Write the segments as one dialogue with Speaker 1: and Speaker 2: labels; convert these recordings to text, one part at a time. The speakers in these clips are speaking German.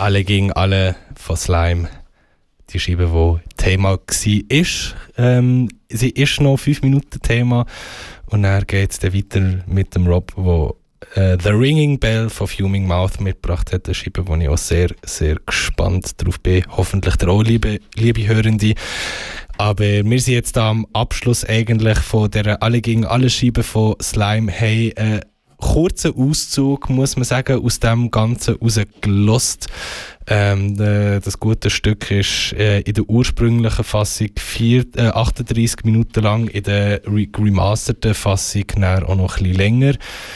Speaker 1: Alle gegen alle von Slime. Die Scheibe, die Thema war. Sie ist noch 5 Minuten Thema. Und dann geht es dann weiter mit dem Rob, der The Ringing Bell von Fuming Mouth mitgebracht hat. Eine Scheibe, wo ich auch sehr, sehr gespannt drauf bin. Hoffentlich der auch, liebe Hörende. Aber wir sind jetzt am Abschluss eigentlich von der Alle gegen alle Scheibe von Slime. Hey, kurzer Auszug, muss man sagen, aus dem Ganzen rausgelost. Das gute Stück ist in der ursprünglichen Fassung 38 Minuten lang, in der remasterten Fassung auch noch ein bisschen länger.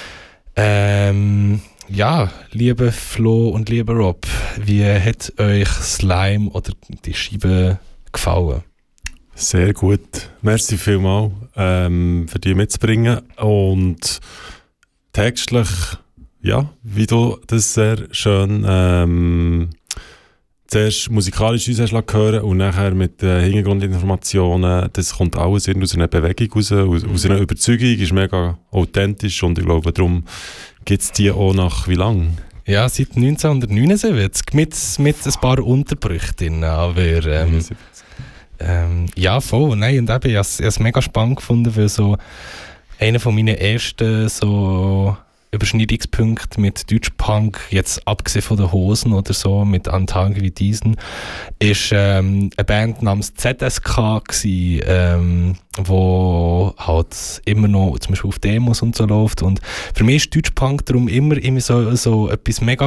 Speaker 1: Ja, liebe Flo und lieber Rob, wie hat euch Slime oder die Scheibe gefallen?
Speaker 2: Sehr gut. Merci vielmals für die mitzubringen. Und textlich, ja, wie du das sehr schön zuerst musikalisch uns hast hören und nachher mit Hintergrundinformationen, das kommt alles aus einer Bewegung raus, aus einer Überzeugung, ist mega authentisch und ich glaube, darum gibt es die auch nach wie lang?
Speaker 1: Ja, seit 1979, mit ein paar Unterbrüchen drin, aber ja, voll, nein, und eben, ich habe es mega spannend gefunden, weil so einer von meinen ersten so Überschneidungspunkte mit Deutschpunk, jetzt abgesehen von den Hosen oder so, mit an Tagen wie diesen, ist eine Band namens ZSK gsi, wo halt immer noch zum Beispiel auf Demos und so läuft. Und für mich ist Deutschpunk darum immer so etwas mega